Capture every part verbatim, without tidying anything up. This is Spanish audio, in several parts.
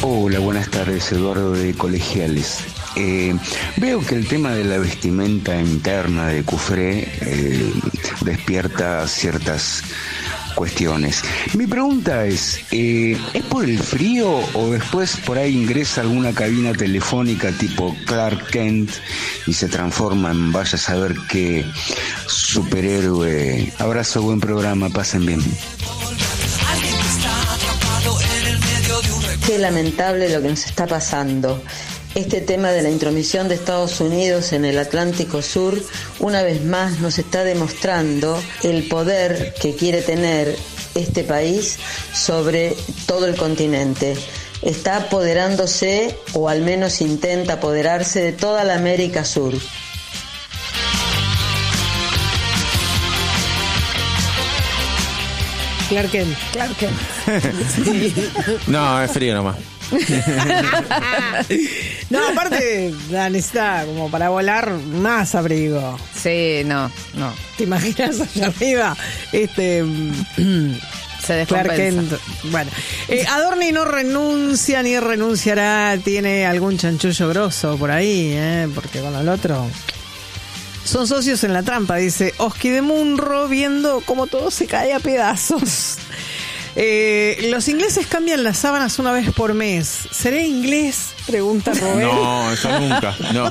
Hola, buenas tardes, Eduardo de Colegiales. Eh, veo que el tema de la vestimenta interna de Cufré eh, despierta ciertas cuestiones. Mi pregunta es, eh, ¿es por el frío o después por ahí ingresa alguna cabina telefónica tipo Clark Kent y se transforma en vaya a saber qué superhéroe? Abrazo, buen programa, pasen bien. Qué lamentable lo que nos está pasando. Este tema de la intromisión de Estados Unidos en el Atlántico Sur, una vez más nos está demostrando el poder que quiere tener este país sobre todo el continente. Está apoderándose, o al menos intenta apoderarse, de toda la América Sur. Clark Kent. Clark Kent. Sí. No, es frío nomás. No, aparte la necesita como para volar más abrigo. Sí, no, no. ¿Te imaginas allá arriba? Este se descompensa. Clark Kent. Bueno, eh, Adorni no renuncia ni renunciará. Tiene algún chanchullo grosso por ahí, ¿eh? Porque con el otro son socios en la trampa, dice Oski de Munro, viendo cómo todo se cae a pedazos. Eh, los ingleses cambian las sábanas una vez por mes. ¿Seré inglés? Pregunta Robert. No, eso nunca, no.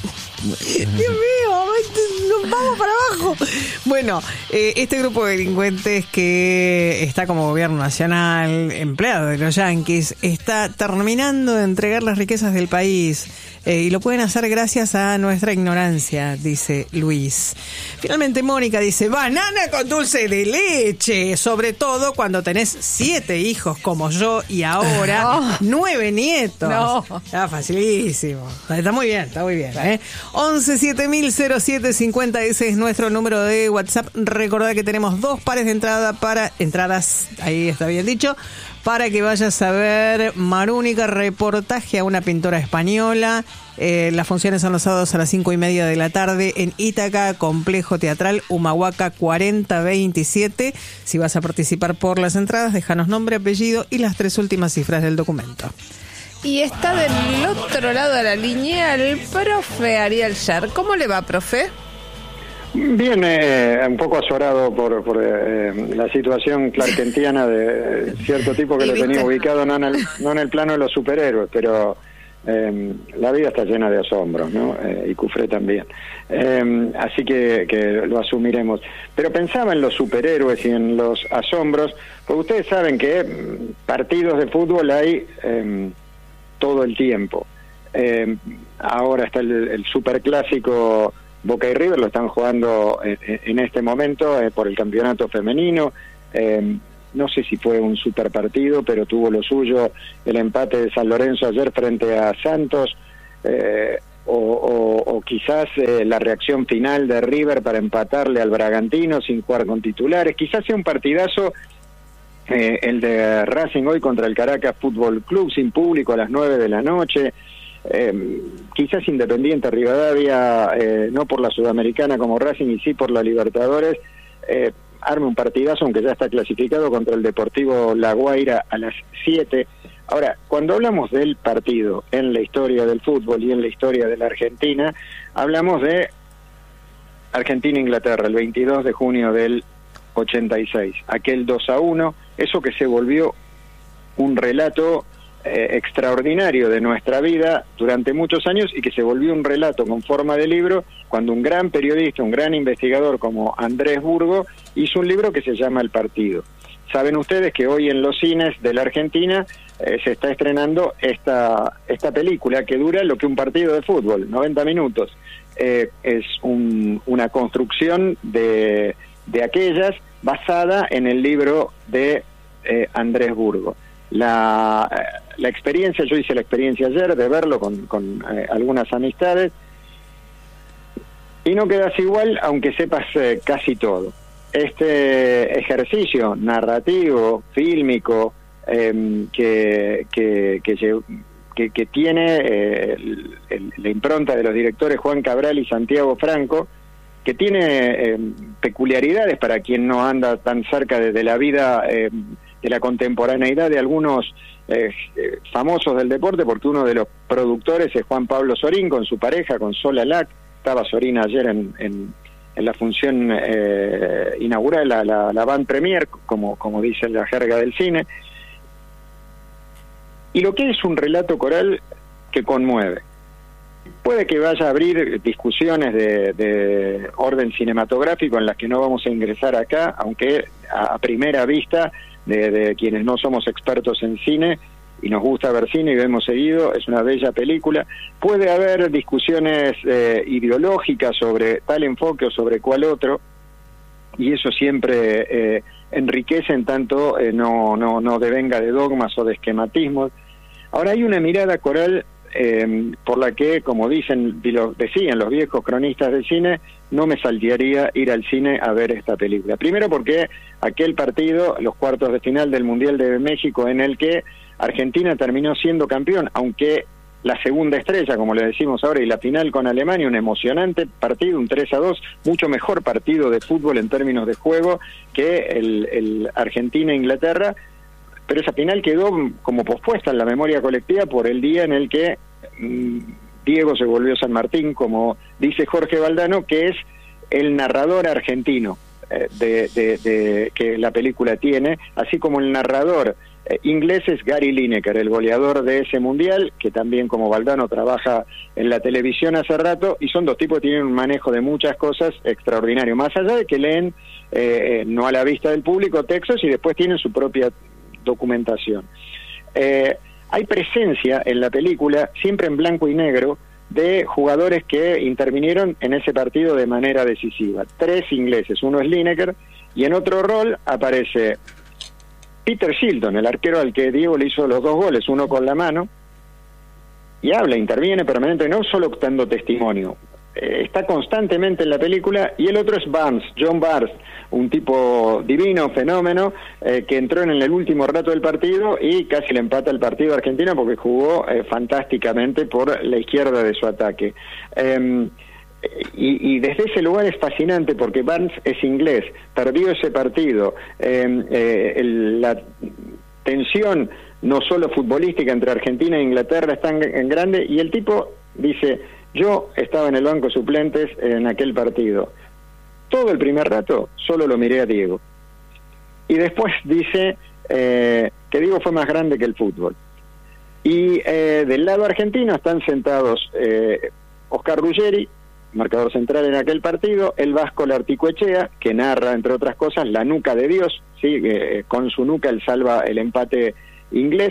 Dios mío, nos vamos para abajo. Bueno, eh, este grupo de delincuentes que está como gobierno nacional, empleado de los yanquis, está terminando de entregar las riquezas del país. Eh, y lo pueden hacer gracias a nuestra ignorancia, dice Luis. Finalmente Mónica dice, banana con dulce de leche, sobre todo cuando tenés siete hijos como yo y ahora oh. nueve nietos. No. Está facilísimo. Está muy bien, está muy bien. ¿eh? once siete mil cero siete cincuenta, ese es nuestro número de WhatsApp. Recordad que tenemos dos pares de entrada para entradas, ahí está bien dicho, para que vayas a ver Marúnica, reportaje a una pintora española. Eh, las funciones son los sábados a las cinco y media de la tarde en Ítaca, Complejo Teatral Humahuaca cuarenta veintisiete. Si vas a participar por las entradas, déjanos nombre, apellido y las tres últimas cifras del documento. Y está del otro lado de la línea el profe Ariel Sher. ¿Cómo le va, profe? Bien, eh, un poco azorado por, por eh, la situación clarkentiana de cierto tipo que lo tenía ubicado no en, el, no en el plano de los superhéroes, pero eh, la vida está llena de asombros, ¿no? Eh, y Cufré también. Eh, así que, que lo asumiremos. Pero pensaba en los superhéroes y en los asombros, porque ustedes saben que partidos de fútbol hay eh, todo el tiempo. Eh, ahora está el, el superclásico Boca y River, lo están jugando en, en este momento eh, por el campeonato femenino. Eh, no sé si fue un super partido, pero tuvo lo suyo el empate de San Lorenzo ayer frente a Santos, eh, o, o, o quizás eh, la reacción final de River para empatarle al Bragantino sin jugar con titulares. Quizás sea un partidazo eh, el de Racing hoy contra el Caracas Fútbol Club, sin público, a las nueve de la noche. Eh, quizás Independiente Rivadavia, eh, no por la Sudamericana como Racing y sí por la Libertadores, eh, arme un partidazo, aunque ya está clasificado, contra el Deportivo La Guaira a las siete. Ahora, cuando hablamos del partido en la historia del fútbol y en la historia de la Argentina, hablamos de Argentina-Inglaterra, el veintidós de junio del ochenta y seis, aquel dos a uno, eso que se volvió un relato Eh, extraordinario de nuestra vida durante muchos años y que se volvió un relato con forma de libro cuando un gran periodista, un gran investigador como Andrés Burgo hizo un libro que se llama El Partido. Saben ustedes que hoy en los cines de la Argentina eh, se está estrenando esta esta película que dura lo que un partido de fútbol, noventa minutos. Eh, es un, una construcción de, de aquellas basada en el libro de eh, Andrés Burgo. La, la experiencia, yo hice la experiencia ayer de verlo con, con eh, algunas amistades y no quedas igual aunque sepas eh, casi todo. Este ejercicio narrativo, fílmico, eh, que, que, que, que, que tiene eh, el, el, la impronta de los directores Juan Cabral y Santiago Franco, que tiene eh, peculiaridades para quien no anda tan cerca de, de la vida eh, de la contemporaneidad de algunos eh, famosos del deporte, porque uno de los productores es Juan Pablo Sorín, con su pareja, con Sol Alac. Estaba Sorín ayer en, en, en la función eh, inaugural, la, la, la Van Premier, como, como dice la jerga del cine. Y lo que es un relato coral que conmueve. Puede que vaya a abrir discusiones de, de orden cinematográfico en las que no vamos a ingresar acá, aunque a, a primera vista, de, de quienes no somos expertos en cine y nos gusta ver cine y vemos seguido, es una bella película. Puede haber discusiones eh, ideológicas sobre tal enfoque o sobre cual otro, y eso siempre eh, enriquece en tanto eh, no, no, no devenga de dogmas o de esquematismos. Ahora hay una mirada coral eh, por la que, como dicen lo decían los viejos cronistas de cine, no me saltearía ir al cine a ver esta película. Primero porque aquel partido, los cuartos de final del Mundial de México, en el que Argentina terminó siendo campeón, aunque la segunda estrella, como le decimos ahora, y la final con Alemania, un emocionante partido, un tres a dos, mucho mejor partido de fútbol en términos de juego que el, el Argentina-Inglaterra, pero esa final quedó como pospuesta en la memoria colectiva por el día en el que mmm, Diego se volvió San Martín, como dice Jorge Valdano, que es el narrador argentino eh, de, de, de que la película tiene, así como el narrador eh, inglés es Gary Lineker, el goleador de ese mundial, que también como Valdano trabaja en la televisión hace rato, y son dos tipos que tienen un manejo de muchas cosas extraordinario, más allá de que leen, eh, no a la vista del público, textos y después tienen su propia documentación. Eh, hay presencia en la película, siempre en blanco y negro, de jugadores que intervinieron en ese partido de manera decisiva. Tres ingleses, uno es Lineker, y en otro rol aparece Peter Shilton, el arquero al que Diego le hizo los dos goles, uno con la mano, y habla, interviene permanentemente, no solo dando testimonio, eh, está constantemente en la película, y el otro es Barnes, John Barnes, un tipo divino, fenómeno, eh, que entró en el último rato del partido y casi le empata el partido a Argentina porque jugó eh, fantásticamente por la izquierda de su ataque. Eh, y, y desde ese lugar es fascinante porque Barnes es inglés, perdió ese partido, eh, eh, el, la tensión no solo futbolística entre Argentina e Inglaterra es tan en grande, y el tipo dice: yo estaba en el banco de suplentes en aquel partido. Todo el primer rato solo lo miré a Diego. Y después dice eh, que Diego fue más grande que el fútbol. Y eh, del lado argentino están sentados eh, Oscar Ruggeri, marcador central en aquel partido, el vasco Larticoechea, que narra, entre otras cosas, la nuca de Dios, ¿sí? Eh, con su nuca él salva el empate inglés.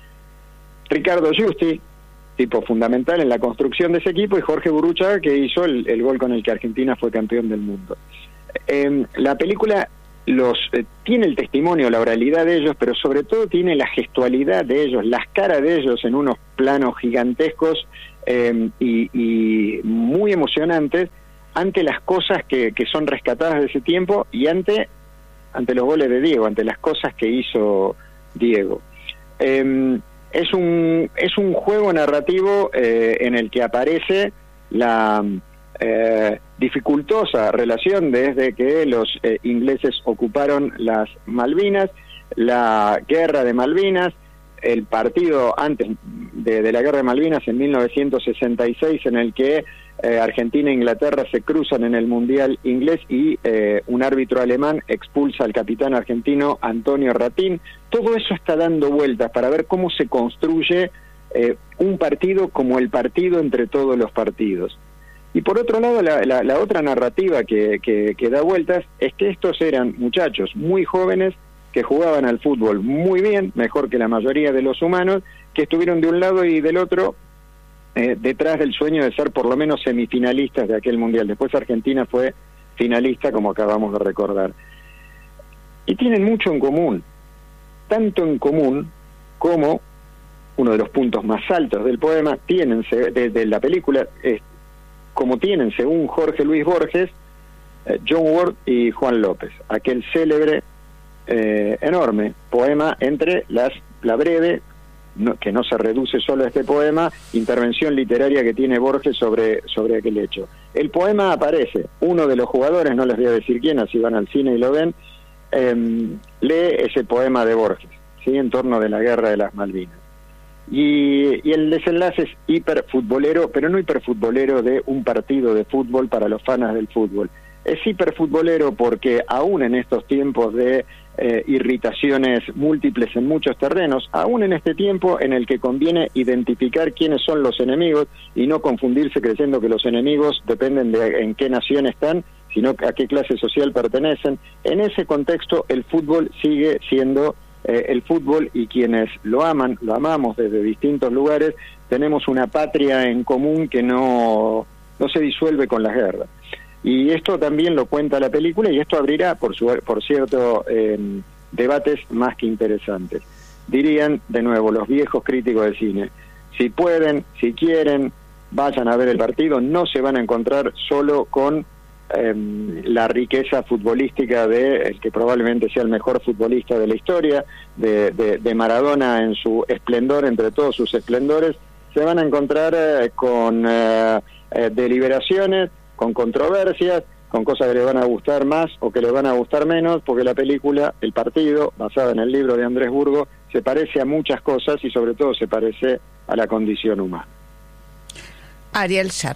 Ricardo Giusti, tipo fundamental en la construcción de ese equipo, y Jorge Burruchaga, que hizo el, el gol con el que Argentina fue campeón del mundo. Eh, la película los eh, tiene el testimonio, la oralidad de ellos, pero sobre todo tiene la gestualidad de ellos, las caras de ellos en unos planos gigantescos eh, y, y muy emocionantes ante las cosas que, que son rescatadas de ese tiempo y ante, ante los goles de Diego, ante las cosas que hizo Diego. Eh, Es un es un juego narrativo eh, en el que aparece la eh, dificultosa relación desde que los eh, ingleses ocuparon las Malvinas, la guerra de Malvinas, el partido antes de, de la guerra de Malvinas en mil novecientos sesenta y seis, en el que eh, Argentina e Inglaterra se cruzan en el Mundial inglés y eh, un árbitro alemán expulsa al capitán argentino Antonio Ratín. Todo eso está dando vueltas para ver cómo se construye eh, un partido como el partido entre todos los partidos. Y por otro lado, la, la, la otra narrativa que, que, que da vueltas es que estos eran muchachos muy jóvenes que jugaban al fútbol muy bien, mejor que la mayoría de los humanos, que estuvieron de un lado y del otro eh, detrás del sueño de ser por lo menos semifinalistas de aquel Mundial. Después Argentina fue finalista, como acabamos de recordar. Y tienen mucho en común, tanto en común como uno de los puntos más altos del poema, tienen de, de la película, es, como tienen, según Jorge Luis Borges, eh, John Ward y Juan López, aquel célebre Eh, enorme poema entre las la breve, no, que no se reduce solo a este poema, intervención literaria que tiene Borges sobre, sobre aquel hecho. El poema aparece, uno de los jugadores, no les voy a decir quién, así van al cine y lo ven, eh, lee ese poema de Borges, ¿sí?, en torno de la guerra de las Malvinas. Y, y el desenlace es hiperfutbolero, pero no hiperfutbolero de un partido de fútbol para los fanas del fútbol. Es hiperfutbolero porque aún en estos tiempos de eh, irritaciones múltiples en muchos terrenos, aún en este tiempo en el que conviene identificar quiénes son los enemigos y no confundirse creyendo que los enemigos dependen de en qué nación están, sino a qué clase social pertenecen, en ese contexto el fútbol sigue siendo eh, el fútbol, y quienes lo aman, lo amamos desde distintos lugares, tenemos una patria en común que no, no se disuelve con las guerras. Y esto también lo cuenta la película, y esto abrirá, por, su, por cierto, eh, debates más que interesantes. Dirían, de nuevo, los viejos críticos de cine, si pueden, si quieren, vayan a ver el partido, no se van a encontrar solo con eh, la riqueza futbolística de el que probablemente sea el mejor futbolista de la historia, de, de, de Maradona en su esplendor, entre todos sus esplendores, se van a encontrar eh, con eh, eh, deliberaciones, con controversias, con cosas que les van a gustar más o que les van a gustar menos, porque la película, el partido, basada en el libro de Andrés Burgo, se parece a muchas cosas y sobre todo se parece a la condición humana. Ariel Sher.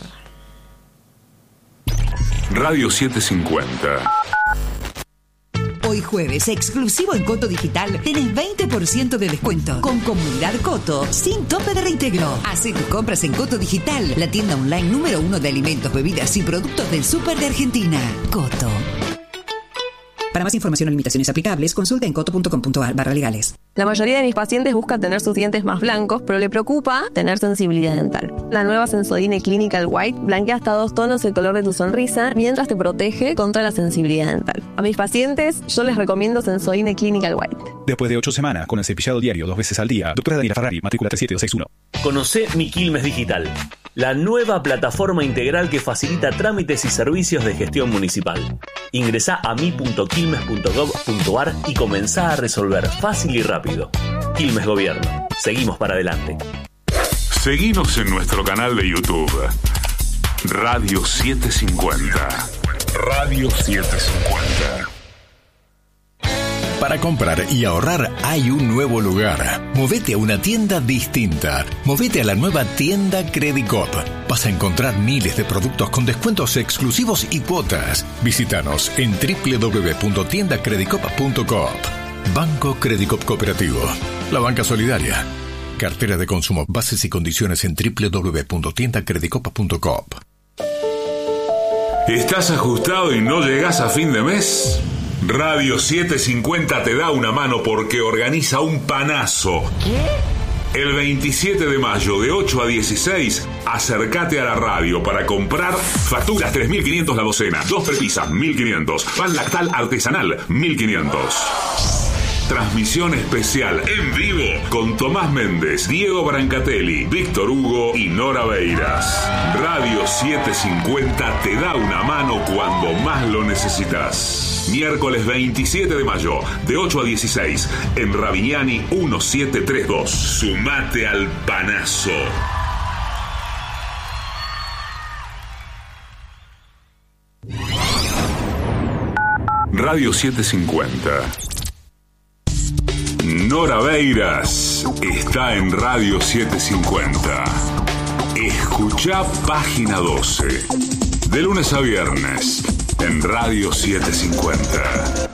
Radio setecientos cincuenta. Hoy jueves, exclusivo en Coto Digital, tenés veinte por ciento de descuento con Comunidad Coto, sin tope de reintegro. Hacé tus compras en Coto Digital, la tienda online número uno de alimentos, bebidas y productos del súper de Argentina. Coto. Para más información o limitaciones aplicables, consulta en coto punto com punto a r barra legales. La mayoría de mis pacientes buscan tener sus dientes más blancos, pero le preocupa tener sensibilidad dental. La nueva Sensodyne Clinical White blanquea hasta dos tonos el color de tu sonrisa, mientras te protege contra la sensibilidad dental. A mis pacientes, yo les recomiendo Sensodyne Clinical White. Después de ocho semanas, con el cepillado diario dos veces al día, doctora Daniela Ferrari, matrícula tres siete dos seis uno. Conocé Mi Quilmes Digital, la nueva plataforma integral que facilita trámites y servicios de gestión municipal. Ingresá a mi punto quilmes punto gov punto a r y comenzá a resolver fácil y rápido. Quilmes Gobierno. Seguimos para adelante. Seguinos en nuestro canal de YouTube. Radio setecientos cincuenta. Radio setecientos cincuenta. Para comprar y ahorrar hay un nuevo lugar. Movete a una tienda distinta. Movete a la nueva tienda Credicop. Vas a encontrar miles de productos con descuentos exclusivos y cuotas. Visítanos en doble u doble u doble u punto tienda credicop punto coop. Banco Credicop Cooperativo. La banca solidaria. Cartera de consumo. Bases y condiciones en doble u doble u doble u punto tienda credicop punto coop. ¿Estás ajustado y no llegás a fin de mes? Radio setecientos cincuenta te da una mano porque organiza un panazo. ¿Qué? El veintisiete de mayo de ocho a dieciséis, acércate a la radio para comprar facturas tres mil quinientos la docena, dos prepisas mil quinientos, pan lactal artesanal mil quinientos. Transmisión especial en vivo con Tomás Méndez, Diego Brancatelli, Víctor Hugo y Nora Beiras. Radio setecientos cincuenta te da una mano cuando más lo necesitas. Miércoles veintisiete de mayo, de ocho a dieciséis, en Ravignani diecisiete treinta y dos. Sumate al panazo. Radio setecientos cincuenta. Nora Beiras está en Radio setecientos cincuenta. Escuchá Página doce. De lunes a viernes en Radio setecientos cincuenta.